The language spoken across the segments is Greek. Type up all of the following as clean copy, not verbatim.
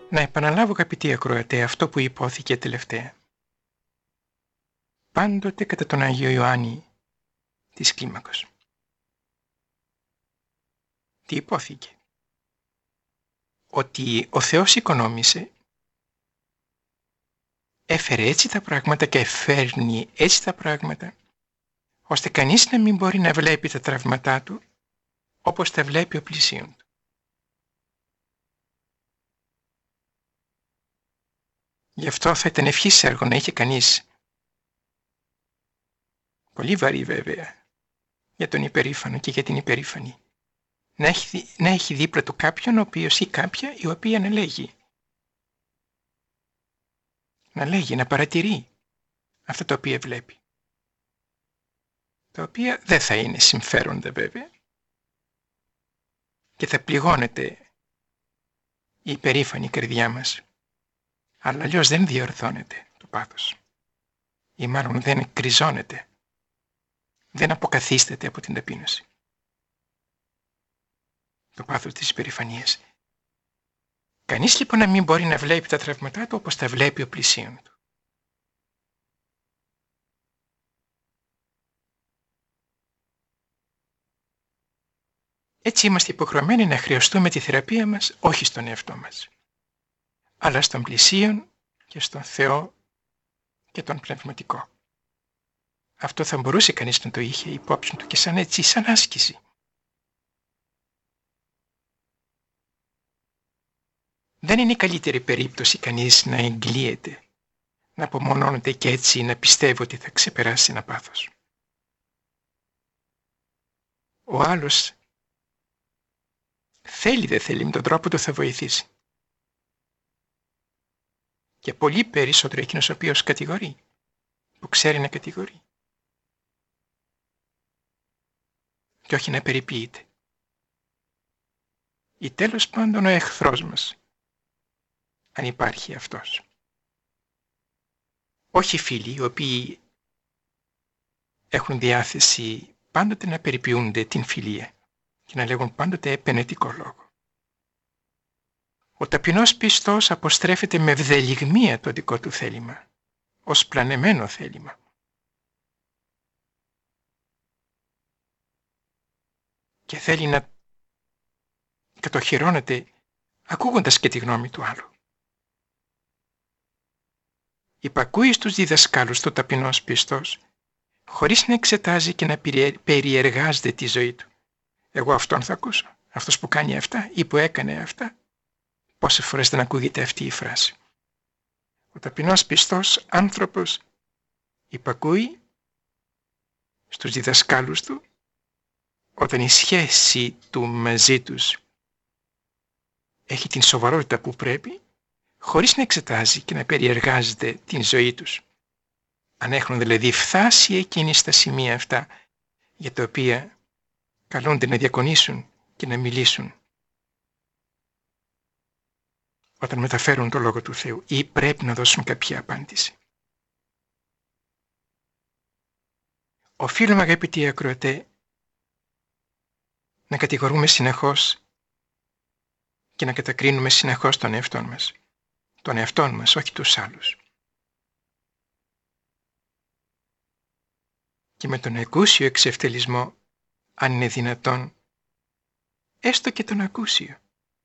Να επαναλάβω, αγαπητοί ακροατέ, αυτό που υπόθηκε τελευταία. Πάντοτε κατά τον Άγιο Ιωάννη της Κλίμακος. Τι υπόθηκε? Ότι ο Θεός οικονόμησε, έφερε έτσι τα πράγματα και φέρνει έτσι τα πράγματα, ώστε κανείς να μην μπορεί να βλέπει τα τραύματά του όπως τα βλέπει ο πλησίον του. Γι' αυτό θα ήταν ευχής έργο να είχε κανείς, πολύ βαρύ βέβαια, για τον υπερήφανο και για την υπερήφανη, να έχει δίπλα του κάποιον ο οποίος ή κάποια η οποία να λέγει. Να λέγει, να παρατηρεί αυτά τα οποία βλέπει. Τα οποία δεν θα είναι συμφέροντα βέβαια και θα πληγώνεται η υπερήφανη καρδιά μας. Αλλά αλλιώς δεν διορθώνεται το πάθος. Ή μάλλον δεν εκκριζώνεται. Δεν αποκαθίσταται από την ταπείνωση. Το πάθος της υπερηφανίας. Κανείς λοιπόν να μην μπορεί να βλέπει τα τραύματά του όπως τα βλέπει ο πλησίον του. Έτσι είμαστε υποχρεωμένοι να χρειαστούμε τη θεραπεία μας όχι στον εαυτό μας, αλλά στον πλησίον και στον Θεό και τον πνευματικό. Αυτό θα μπορούσε κανείς να το είχε υπόψη του και σαν άσκηση. Δεν είναι η καλύτερη περίπτωση κανείς να εγκλείεται, να απομονώνεται και έτσι να πιστεύει ότι θα ξεπεράσει ένα πάθος. Ο άλλος θέλει δεν θέλει, με τον τρόπο του θα βοηθήσει. Και πολύ περισσότερο εκείνος ο οποίος κατηγορεί, που ξέρει να κατηγορεί. Και όχι να περιποιείται. Ή τέλος πάντων ο εχθρός μας, αν υπάρχει αυτός. Όχι φίλοι οι οποίοι έχουν διάθεση πάντοτε να περιποιούνται την φιλία και να λέγουν πάντοτε επενετικό λόγο. Ο ταπεινός πιστός αποστρέφεται με ευδελιγμία το δικό του θέλημα, ως πλανεμένο θέλημα. Και θέλει να κατοχυρώνεται ακούγοντας και τη γνώμη του άλλου. Υπακούει στους διδασκάλους του ταπεινός πιστός, χωρίς να εξετάζει και να περιεργάζεται τη ζωή του. Εγώ αυτόν θα ακούσω, αυτός που κάνει αυτά ή που έκανε αυτά. Πόσες φορές δεν ακούγεται αυτή η φράση. Ο ταπεινός πιστός άνθρωπος υπακούει στους διδασκάλους του όταν η σχέση του μαζί τους έχει την σοβαρότητα που πρέπει, χωρίς να εξετάζει και να περιεργάζεται την ζωή τους. Αν έχουν δηλαδή φτάσει εκείνοι στα σημεία αυτά για τα οποία καλούνται να διακονήσουν και να μιλήσουν όταν μεταφέρουν το Λόγο του Θεού ή πρέπει να δώσουν κάποια απάντηση. Οφείλουμε, αγαπητοί ακροατέ, να κατηγορούμε συνεχώς και να κατακρίνουμε συνεχώς τον εαυτόν μας. Τον εαυτόν μας, όχι τους άλλους. Και με τον εκούσιο εξευτελισμό, αν είναι δυνατόν, έστω και τον ακούσιο.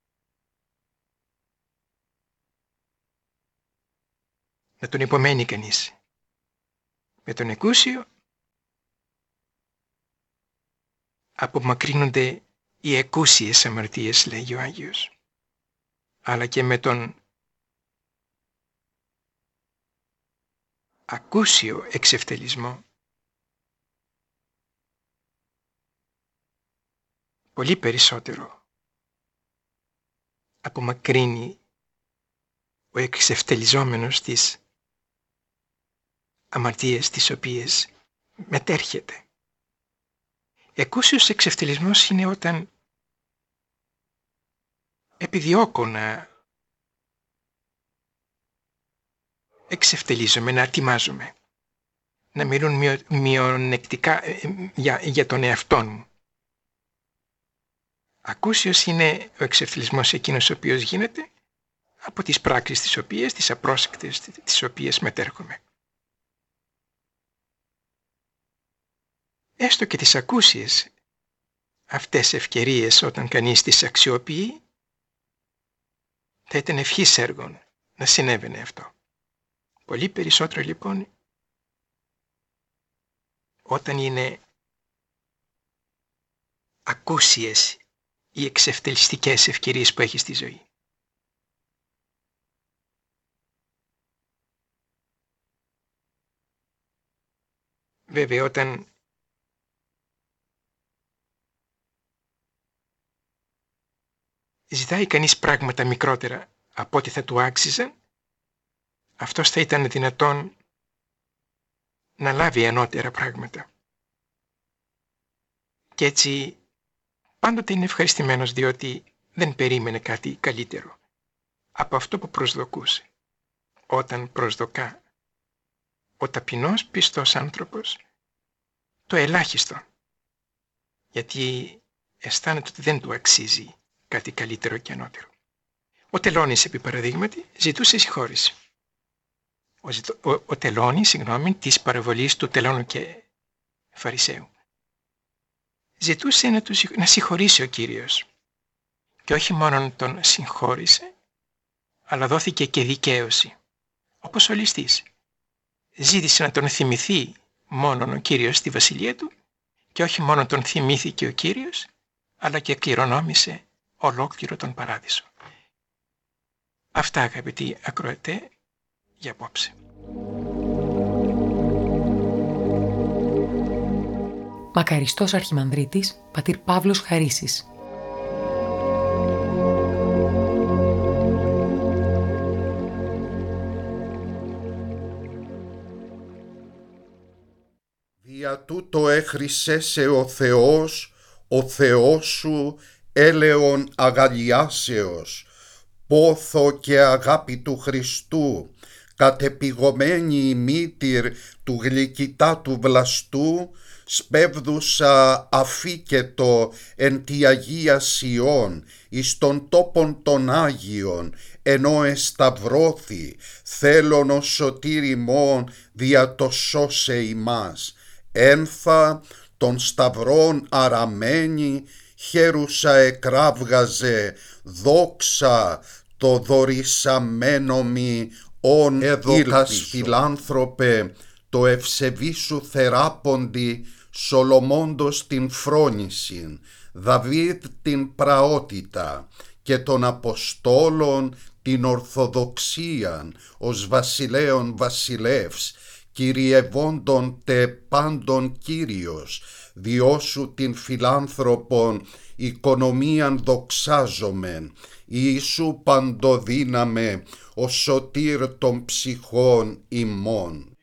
Να τον υπομένει κανείς. Με τον εκούσιο απομακρύνονται οι εκούσιες αμαρτίες, λέγει ο Άγιος. Αλλά και με τον ακούσιο εξευτελισμό πολύ περισσότερο απομακρύνει ο εξευτελιζόμενος τις αμαρτίες τις οποίες μετέρχεται. Εκούσιος εξευτελισμός είναι όταν επιδιώκω να εξευτελίζομαι, να ατιμάζομαι, να μιλούν μειονεκτικά για τον εαυτόν μου. Ακούσιος είναι ο εξευτελισμός εκείνος ο οποίος γίνεται από τις πράξεις τις απρόσεκτες τις οποίες μετέρχομαι. Έστω και τις ακούσιες αυτές ευκαιρίες όταν κανείς τις αξιοποιεί, θα ήταν ευχής έργων να συνέβαινε αυτό. Πολύ περισσότερο λοιπόν όταν είναι ακούσιες οι εξευτελιστικές ευκαιρίες που έχει στη ζωή. Βέβαια όταν ζητάει κανείς πράγματα μικρότερα από ό,τι θα του άξιζαν, αυτός θα ήταν δυνατόν να λάβει ανώτερα πράγματα. Και έτσι πάντοτε είναι ευχαριστημένος διότι δεν περίμενε κάτι καλύτερο από αυτό που προσδοκούσε. Όταν προσδοκά ο ταπεινός πιστός άνθρωπος το ελάχιστο, γιατί αισθάνεται ότι δεν του αξίζει κάτι καλύτερο και ανώτερο. Ο Τελώνης, επί παραδείγματι, ζητούσε συγχώρηση. Ο Τελώνης, της παραβολής του Τελώνου και Φαρισαίου. Ζητούσε να συγχωρήσει ο Κύριος. Και όχι μόνο τον συγχώρησε, αλλά δόθηκε και δικαίωση. Όπως ο ληστής. Ζήτησε να τον θυμηθεί μόνον ο Κύριος στη βασιλεία του και όχι μόνο τον θυμήθηκε ο Κύριος, αλλά και κληρονόμησε ολόκληρο τον παράδεισο. Αυτά, αγαπητοί ακροατέ, για απόψε. Μακαριστός Αρχιμανδρίτης, πατήρ Παύλος Χαρίσης. Δια τούτο έχρισε σε ο Θεός σου, έλεον αγαλιάσεως, πόθο και αγάπη του Χριστού, κατεπηγωμένη η μήτηρ του γλυκητάτου βλαστού, σπέβδουσα αφίκετο εν τη Αγία Σιών, εις των τόπων των Άγιων, ενώ εσταυρώθη, θέλον ο σωτήρ ημών δια το σώσε ημάς. Ένθα των σταυρών αραμένη, χέρουσα εκράβγαζε, δόξα το δωρησαμένο μη ον έδωκας φιλάνθρωπε, το ευσεβή σου θεράποντι, Σολομώντος την φρόνησιν, Δαβίδ την πραότητα και των Αποστόλων την ορθοδοξίαν, ως βασιλέων βασιλεύς, κυριευόντων τε πάντων Κύριος, διώσου την φιλάνθρωπον οικονομίαν δοξάζομεν, Ιησού παντοδύναμε, ο σωτήρ των ψυχών ημών.